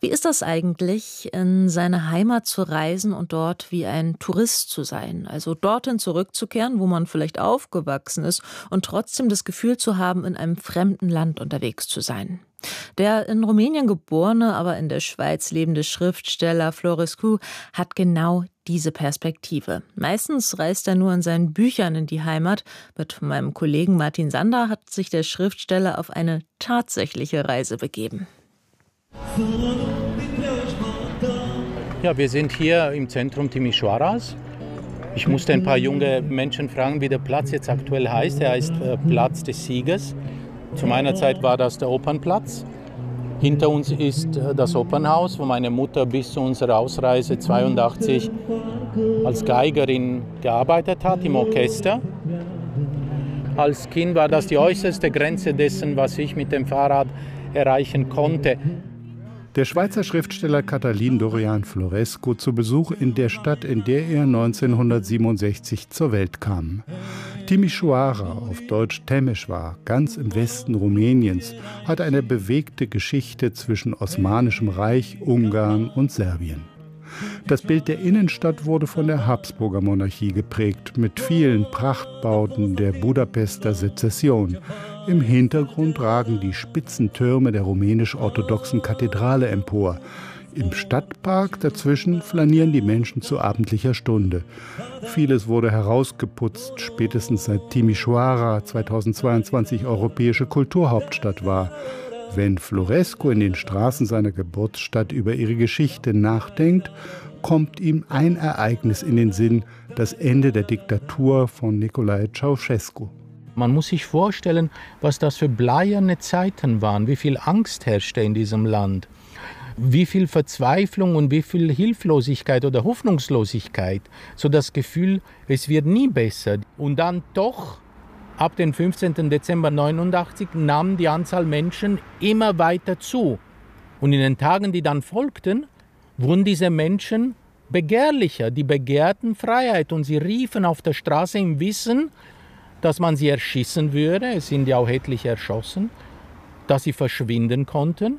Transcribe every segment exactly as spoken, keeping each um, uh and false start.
Wie ist das eigentlich, in seine Heimat zu reisen und dort wie ein Tourist zu sein? Also dorthin zurückzukehren, wo man vielleicht aufgewachsen ist und trotzdem das Gefühl zu haben, in einem fremden Land unterwegs zu sein. Der in Rumänien geborene, aber in der Schweiz lebende Schriftsteller Florescu hat genau diese Perspektive. Meistens reist er nur in seinen Büchern in die Heimat. Mit meinem Kollegen Martin Sander hat sich der Schriftsteller auf eine tatsächliche Reise begeben. Ja, wir sind hier im Zentrum Timișoaras. Ich musste ein paar junge Menschen fragen, wie der Platz jetzt aktuell heißt. Er heißt äh, Platz des Siegers. Zu meiner Zeit war das der Opernplatz. Hinter uns ist äh, das Opernhaus, wo meine Mutter bis zu unserer Ausreise zweiundachtzig als Geigerin gearbeitet hat, im Orchester. Als Kind war das die äußerste Grenze dessen, was ich mit dem Fahrrad erreichen konnte. Der Schweizer Schriftsteller Cătălin Dorian Florescu zu Besuch in der Stadt, in der er neunzehnhundertsiebenundsechzig zur Welt kam. Timișoara, auf Deutsch Temeșvár, ganz im Westen Rumäniens, hat eine bewegte Geschichte zwischen Osmanischem Reich, Ungarn und Serbien. Das Bild der Innenstadt wurde von der Habsburger Monarchie geprägt, mit vielen Prachtbauten der Budapester Sezession. Im Hintergrund ragen die spitzen Türme der rumänisch-orthodoxen Kathedrale empor. Im Stadtpark dazwischen flanieren die Menschen zu abendlicher Stunde. Vieles wurde herausgeputzt, spätestens seit Timișoara zweitausendzweiundzwanzig europäische Kulturhauptstadt war. Wenn Florescu in den Straßen seiner Geburtsstadt über ihre Geschichte nachdenkt, kommt ihm ein Ereignis in den Sinn, das Ende der Diktatur von Nicolae Ceausescu. Man muss sich vorstellen, was das für bleierne Zeiten waren, wie viel Angst herrschte in diesem Land, wie viel Verzweiflung und wie viel Hilflosigkeit oder Hoffnungslosigkeit, so das Gefühl, es wird nie besser. Und dann doch, ab dem fünfzehnten Dezember neunundachtzig, nahm die Anzahl Menschen immer weiter zu. Und in den Tagen, die dann folgten, wurden diese Menschen begehrlicher, die begehrten Freiheit und sie riefen auf der Straße im Wissen, dass man sie erschießen würde, es sind ja auch etliche erschossen, dass sie verschwinden konnten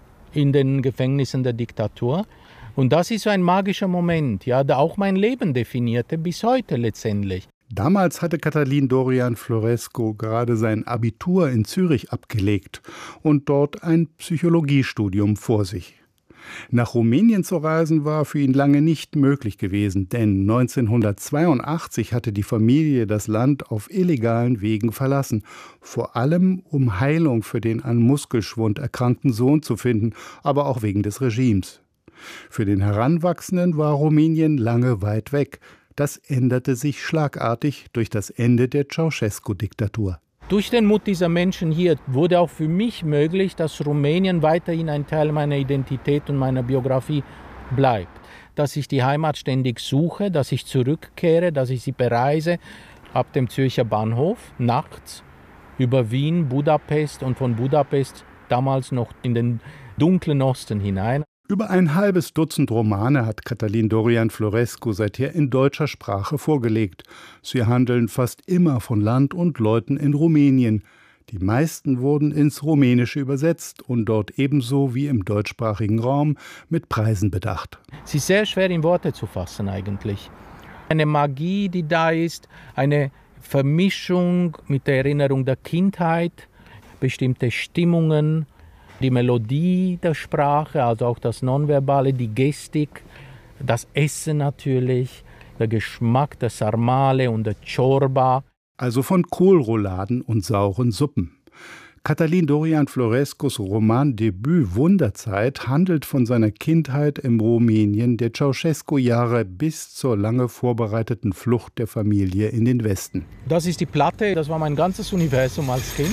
in den Gefängnissen der Diktatur. Und das ist so ein magischer Moment, ja, der auch mein Leben definierte, bis heute letztendlich. Damals hatte Cătălin Dorian Florescu gerade sein Abitur in Zürich abgelegt und dort ein Psychologiestudium vor sich. Nach Rumänien zu reisen war für ihn lange nicht möglich gewesen, denn neunzehnhundertzweiundachtzig hatte die Familie das Land auf illegalen Wegen verlassen, vor allem um Heilung für den an Muskelschwund erkrankten Sohn zu finden, aber auch wegen des Regimes. Für den Heranwachsenden war Rumänien lange weit weg. Das änderte sich schlagartig durch das Ende der Ceausescu-Diktatur. Durch den Mut dieser Menschen hier wurde auch für mich möglich, dass Rumänien weiterhin ein Teil meiner Identität und meiner Biografie bleibt. Dass ich die Heimat ständig suche, dass ich zurückkehre, dass ich sie bereise ab dem Zürcher Bahnhof nachts über Wien, Budapest und von Budapest damals noch in den dunklen Osten hinein. Über ein halbes Dutzend Romane hat Cătălin Dorian Florescu seither in deutscher Sprache vorgelegt. Sie handeln fast immer von Land und Leuten in Rumänien. Die meisten wurden ins Rumänische übersetzt und dort ebenso wie im deutschsprachigen Raum mit Preisen bedacht. Es ist sehr schwer in Worte zu fassen eigentlich. Eine Magie, die da ist, eine Vermischung mit der Erinnerung der Kindheit, bestimmte Stimmungen, die Melodie der Sprache, also auch das Nonverbale, die Gestik, das Essen natürlich, der Geschmack der Sarmale und der Ciorba. Also von Kohlrouladen und sauren Suppen. Cătălin Dorian Florescus Romandebüt Wunderzeit handelt von seiner Kindheit im Rumänien der Ceausescu-Jahre bis zur lange vorbereiteten Flucht der Familie in den Westen. Das ist die Platte, das war mein ganzes Universum als Kind.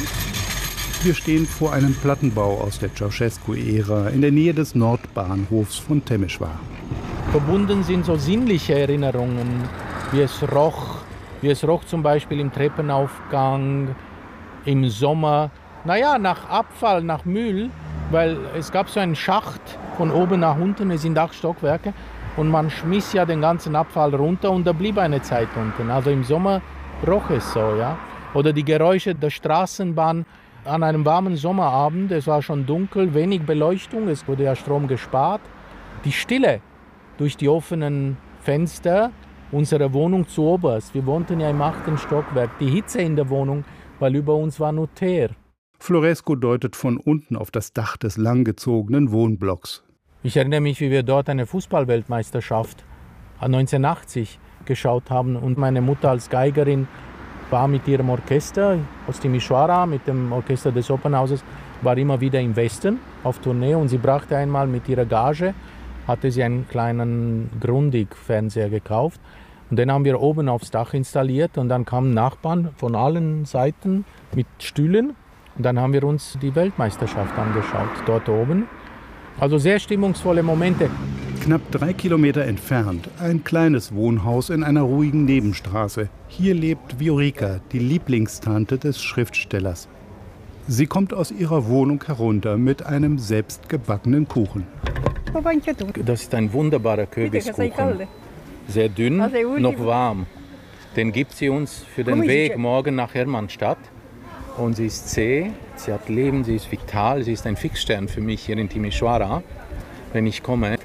Wir stehen vor einem Plattenbau aus der Ceausescu-Ära in der Nähe des Nordbahnhofs von Temeșvár. Verbunden sind so sinnliche Erinnerungen, wie es roch, wie es roch zum Beispiel im Treppenaufgang, im Sommer. Naja, nach Abfall, nach Müll, weil es gab so einen Schacht von oben nach unten, es sind acht Stockwerke und man schmiss ja den ganzen Abfall runter und da blieb eine Zeit unten. Also im Sommer roch es so, ja. Oder die Geräusche der Straßenbahn, an einem warmen Sommerabend, es war schon dunkel, wenig Beleuchtung, es wurde ja Strom gespart. Die Stille durch die offenen Fenster unserer Wohnung zu oberst. Wir wohnten ja im achten Stockwerk. Die Hitze in der Wohnung, weil über uns war nur Teer. Floresco deutet von unten auf das Dach des langgezogenen Wohnblocks. Ich erinnere mich, wie wir dort eine Fußballweltmeisterschaft neunzehnhundertachtzig geschaut haben und meine Mutter als Geigerin war mit ihrem Orchester aus Timișoara, mit dem Orchester des Opernhauses, war immer wieder im Westen auf Tournee und sie brachte einmal mit ihrer Gage, hatte sie einen kleinen Grundig-Fernseher gekauft und den haben wir oben aufs Dach installiert und dann kamen Nachbarn von allen Seiten mit Stühlen und dann haben wir uns die Weltmeisterschaft angeschaut, dort oben. Also sehr stimmungsvolle Momente. Knapp drei Kilometer entfernt, ein kleines Wohnhaus in einer ruhigen Nebenstraße. Hier lebt Viorica, die Lieblingstante des Schriftstellers. Sie kommt aus ihrer Wohnung herunter mit einem selbstgebackenen Kuchen. Das ist ein wunderbarer Kürbiskuchen. Sehr dünn, noch warm. Den gibt sie uns für den Weg morgen nach Hermannstadt. Und sie ist zäh, sie hat Leben, sie ist vital, sie ist ein Fixstern für mich hier in Timișoara, wenn ich komme.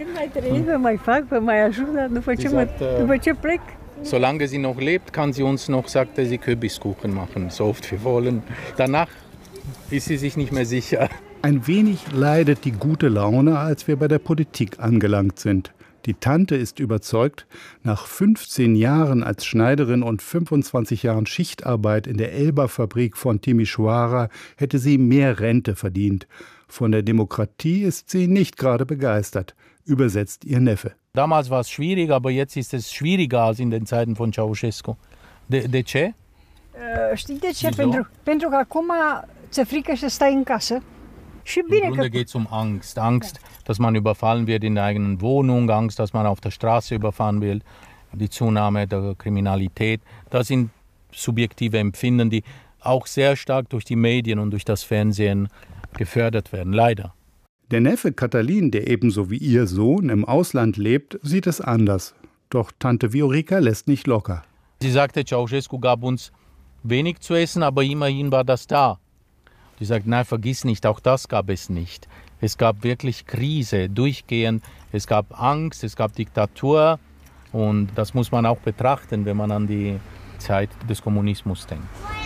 Sie sagt, äh, solange sie noch lebt, kann sie uns noch, sagte sie, Kürbiskuchen machen, so oft wir wollen. Danach ist sie sich nicht mehr sicher. Ein wenig leidet die gute Laune, als wir bei der Politik angelangt sind. Die Tante ist überzeugt, nach fünfzehn Jahren als Schneiderin und fünfundzwanzig Jahren Schichtarbeit in der Elba-Fabrik von Timișoara hätte sie mehr Rente verdient. Von der Demokratie ist sie nicht gerade begeistert, übersetzt ihr Neffe. Damals war es schwierig, aber jetzt ist es schwieriger als in den Zeiten von Ceausescu. De, de ce? Știi de ce? Pentru, pentru că acum ți-e frică să stai în casă. Im Grunde geht es um Angst. Angst, dass man überfallen wird in der eigenen Wohnung, Angst, dass man auf der Straße überfahren wird, die Zunahme der Kriminalität. Das sind subjektive Empfinden, die auch sehr stark durch die Medien und durch das Fernsehen gefördert werden, leider. Der Neffe Katalin, der ebenso wie ihr Sohn im Ausland lebt, sieht es anders. Doch Tante Viorica lässt nicht locker. Sie sagte, Ceausescu gab uns wenig zu essen, aber immerhin war das da. Sie sagt, nein, vergiss nicht, auch das gab es nicht. Es gab wirklich Krise, durchgehend. Es gab Angst, es gab Diktatur. Und das muss man auch betrachten, wenn man an die Zeit des Kommunismus denkt.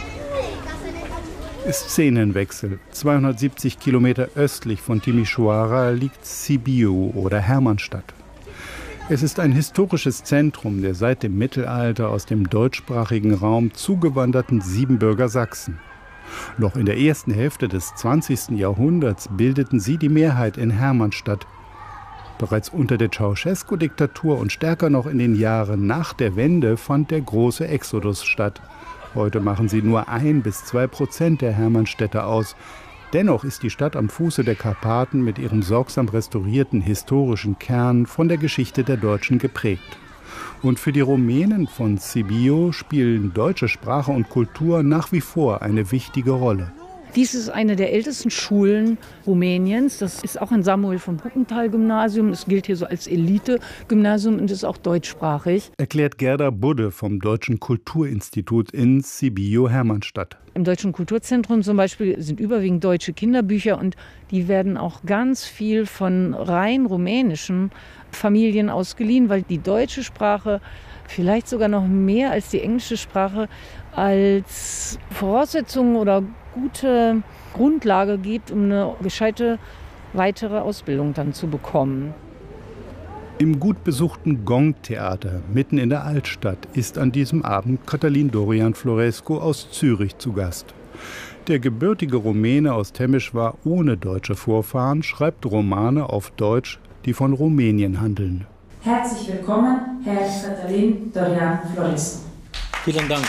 Szenenwechsel. zweihundertsiebzig Kilometer östlich von Timișoara liegt Sibiu oder Hermannstadt. Es ist ein historisches Zentrum der seit dem Mittelalter aus dem deutschsprachigen Raum zugewanderten Siebenbürger Sachsen. Noch in der ersten Hälfte des zwanzigsten Jahrhunderts bildeten sie die Mehrheit in Hermannstadt. Bereits unter der Ceausescu-Diktatur und stärker noch in den Jahren nach der Wende fand der große Exodus statt. Heute machen sie nur ein bis zwei Prozent der Hermannstädter aus. Dennoch ist die Stadt am Fuße der Karpaten mit ihrem sorgsam restaurierten historischen Kern von der Geschichte der Deutschen geprägt. Und für die Rumänen von Sibiu spielen deutsche Sprache und Kultur nach wie vor eine wichtige Rolle. Dies ist eine der ältesten Schulen Rumäniens. Das ist auch ein Samuel von Bruckenthal-Gymnasium. Es gilt hier so als Elite-Gymnasium und ist auch deutschsprachig. Erklärt Gerda Budde vom Deutschen Kulturinstitut in Sibiu-Hermannstadt. Im Deutschen Kulturzentrum zum Beispiel sind überwiegend deutsche Kinderbücher und die werden auch ganz viel von rein rumänischen Familien ausgeliehen, weil die deutsche Sprache vielleicht sogar noch mehr als die englische Sprache als Voraussetzung oder gute Grundlage gibt, um eine gescheite weitere Ausbildung dann zu bekommen. Im gut besuchten Gong-Theater mitten in der Altstadt ist an diesem Abend Cătălin Dorian Florescu aus Zürich zu Gast. Der gebürtige Rumäne aus Timișoara ohne deutsche Vorfahren schreibt Romane auf Deutsch, die von Rumänien handeln. Herzlich willkommen, Herr Cătălin Dorian Florescu. Vielen Dank.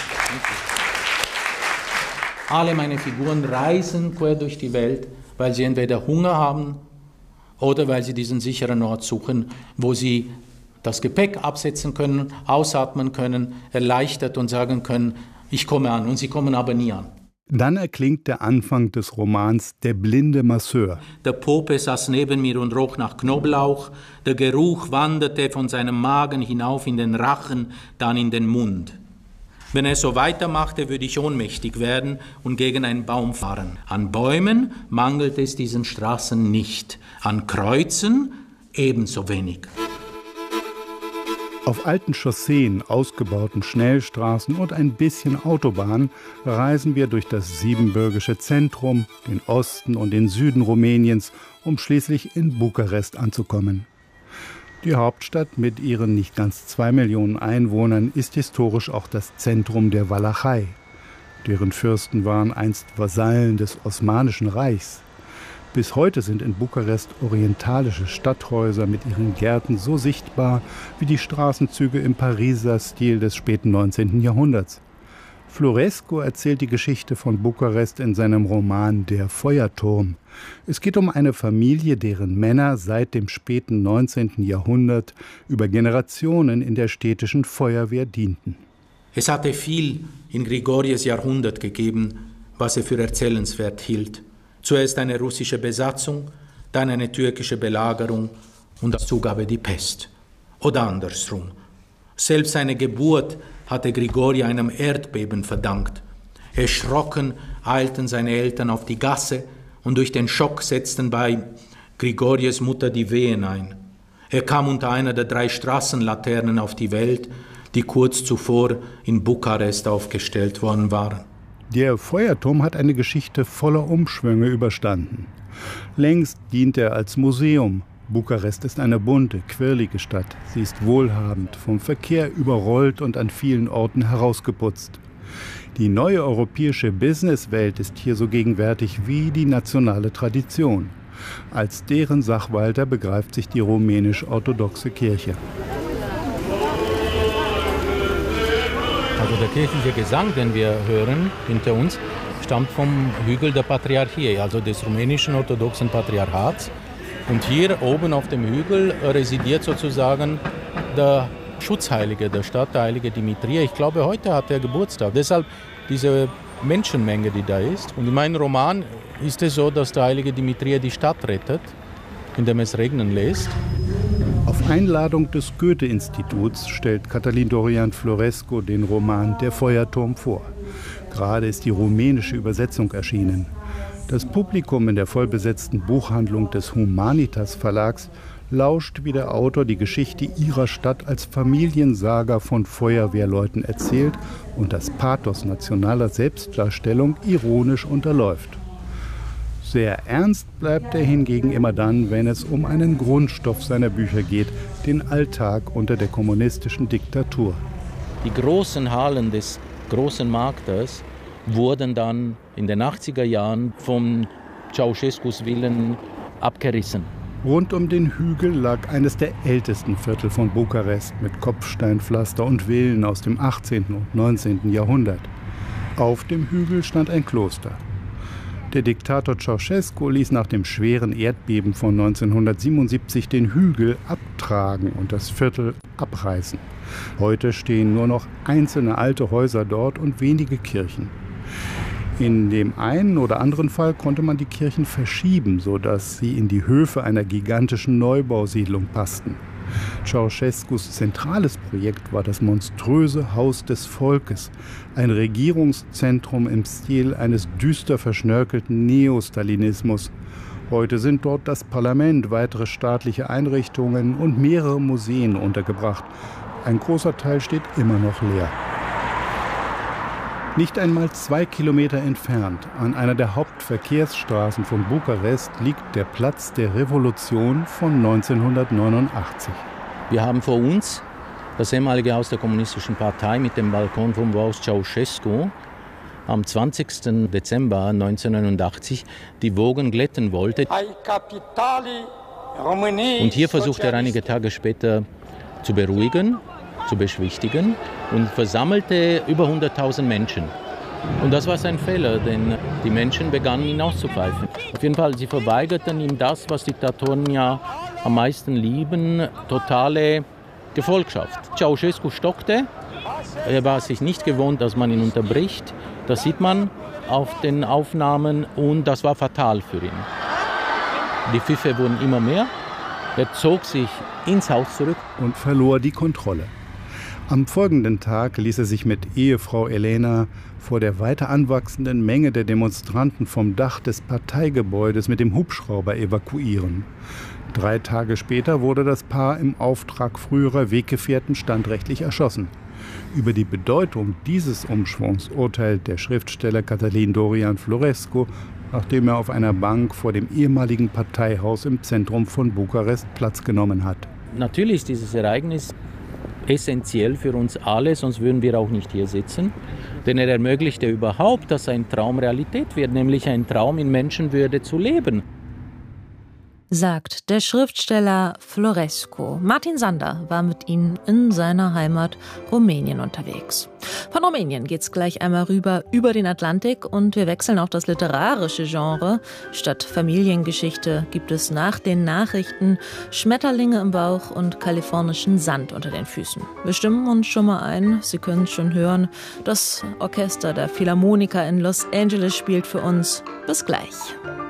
Alle meine Figuren reisen quer durch die Welt, weil sie entweder Hunger haben oder weil sie diesen sicheren Ort suchen, wo sie das Gepäck absetzen können, ausatmen können, erleichtert und sagen können, ich komme an. Und sie kommen aber nie an. Dann erklingt der Anfang des Romans Der blinde Masseur. Der Pope saß neben mir und roch nach Knoblauch. Der Geruch wanderte von seinem Magen hinauf in den Rachen, dann in den Mund. Wenn er so weitermachte, würde ich ohnmächtig werden und gegen einen Baum fahren. An Bäumen mangelt es diesen Straßen nicht, an Kreuzen ebenso wenig. Auf alten Chausseen, ausgebauten Schnellstraßen und ein bisschen Autobahn reisen wir durch das siebenbürgische Zentrum, den Osten und den Süden Rumäniens, um schließlich in Bukarest anzukommen. Die Hauptstadt mit ihren nicht ganz zwei Millionen Einwohnern ist historisch auch das Zentrum der Walachei. Deren Fürsten waren einst Vasallen des Osmanischen Reichs. Bis heute sind in Bukarest orientalische Stadthäuser mit ihren Gärten so sichtbar wie die Straßenzüge im Pariser Stil des späten neunzehnten Jahrhunderts. Florescu erzählt die Geschichte von Bukarest in seinem Roman Der Feuerturm. Es geht um eine Familie, deren Männer seit dem späten neunzehnten Jahrhundert über Generationen in der städtischen Feuerwehr dienten. Es hatte viel in Grigorjes Jahrhundert gegeben, was er für erzählenswert hielt. Zuerst eine russische Besatzung, dann eine türkische Belagerung und als Zugabe die Pest. Oder andersrum. Selbst seine Geburt hatte Grigorje einem Erdbeben verdankt. Erschrocken eilten seine Eltern auf die Gasse und durch den Schock setzten bei Grigorjes Mutter die Wehen ein. Er kam unter einer der drei Straßenlaternen auf die Welt, die kurz zuvor in Bukarest aufgestellt worden waren. Der Feuerturm hat eine Geschichte voller Umschwünge überstanden. Längst dient er als Museum. Bukarest ist eine bunte, quirlige Stadt. Sie ist wohlhabend, vom Verkehr überrollt und an vielen Orten herausgeputzt. Die neue europäische Businesswelt ist hier so gegenwärtig wie die nationale Tradition. Als deren Sachwalter begreift sich die rumänisch-orthodoxe Kirche. Also der kirchliche Gesang, den wir hören hinter uns, stammt vom Hügel der Patriarchie, also des rumänischen orthodoxen Patriarchats. Und hier oben auf dem Hügel residiert sozusagen der Schutzheilige der Stadt, der heilige Dimitrie. Ich glaube, heute hat er Geburtstag. Deshalb diese Menschenmenge, die da ist. Und in meinem Roman ist es so, dass der heilige Dimitrie die Stadt rettet, indem es regnen lässt. Auf Einladung des Goethe-Instituts stellt Cătălin Dorian Florescu den Roman Der Feuerturm vor. Gerade ist die rumänische Übersetzung erschienen. Das Publikum in der vollbesetzten Buchhandlung des Humanitas Verlags lauscht, wie der Autor die Geschichte ihrer Stadt als Familiensaga von Feuerwehrleuten erzählt und das Pathos nationaler Selbstdarstellung ironisch unterläuft. Sehr ernst bleibt er hingegen immer dann, wenn es um einen Grundstoff seiner Bücher geht, den Alltag unter der kommunistischen Diktatur. Die großen Hallen des großen Marktes wurden dann in den achtziger Jahren von Ceausescus Willen abgerissen. Rund um den Hügel lag eines der ältesten Viertel von Bukarest mit Kopfsteinpflaster und Villen aus dem achtzehnten und neunzehnten Jahrhundert. Auf dem Hügel stand ein Kloster. Der Diktator Ceausescu ließ nach dem schweren Erdbeben von neunzehnhundertsiebenundsiebzig den Hügel abtragen und das Viertel abreißen. Heute stehen nur noch einzelne alte Häuser dort und wenige Kirchen. In dem einen oder anderen Fall konnte man die Kirchen verschieben, sodass sie in die Höfe einer gigantischen Neubausiedlung passten. Ceausescus zentrales Projekt war das monströse Haus des Volkes, ein Regierungszentrum im Stil eines düster verschnörkelten Neostalinismus. Heute sind dort das Parlament, weitere staatliche Einrichtungen und mehrere Museen untergebracht. Ein großer Teil steht immer noch leer. Nicht einmal zwei Kilometer entfernt, an einer der Hauptverkehrsstraßen von Bukarest, liegt der Platz der Revolution von neunzehnhundertneunundachtzig. Wir haben vor uns das ehemalige Haus der Kommunistischen Partei mit dem Balkon vom Haus Ceausescu am zwanzigsten Dezember neunzehnhundertneunundachtzig die Wogen glätten wollte. Und hier versucht er einige Tage später zu beruhigen, zu beschwichtigen und versammelte über hunderttausend Menschen. Und das war sein Fehler, denn die Menschen begannen ihn auszupfeifen. Auf jeden Fall, sie verweigerten ihm das, was Diktatoren ja am meisten lieben, totale Gefolgschaft. Ceausescu stockte, er war sich nicht gewohnt, dass man ihn unterbricht. Das sieht man auf den Aufnahmen und das war fatal für ihn. Die Pfiffe wurden immer mehr, er zog sich ins Haus zurück und verlor die Kontrolle. Am folgenden Tag ließ er sich mit Ehefrau Elena vor der weiter anwachsenden Menge der Demonstranten vom Dach des Parteigebäudes mit dem Hubschrauber evakuieren. Drei Tage später wurde das Paar im Auftrag früherer Weggefährten standrechtlich erschossen. Über die Bedeutung dieses Umschwungs urteilt der Schriftsteller Cătălin Dorian Florescu, nachdem er auf einer Bank vor dem ehemaligen Parteihaus im Zentrum von Bukarest Platz genommen hat. Natürlich ist dieses Ereignis essentiell für uns alle, sonst würden wir auch nicht hier sitzen. Denn er ermöglichte überhaupt, dass ein Traum Realität wird, nämlich ein Traum in Menschenwürde zu leben. Sagt der Schriftsteller Florescu. Martin Sander war mit ihm in seiner Heimat Rumänien unterwegs. Von Rumänien geht's gleich einmal rüber über den Atlantik und wir wechseln auf das literarische Genre. Statt Familiengeschichte gibt es nach den Nachrichten Schmetterlinge im Bauch und kalifornischen Sand unter den Füßen. Wir stimmen uns schon mal ein, Sie können es schon hören. Das Orchester der Philharmoniker in Los Angeles spielt für uns. Bis gleich.